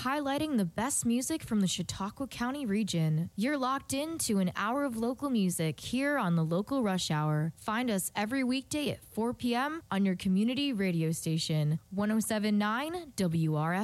highlighting the best music from the Chautauqua County region. You're locked in to an hour of local music here on the Local Rush Hour. Find us every weekday at 4 p.m. on your community radio station, 107.9 WRFI.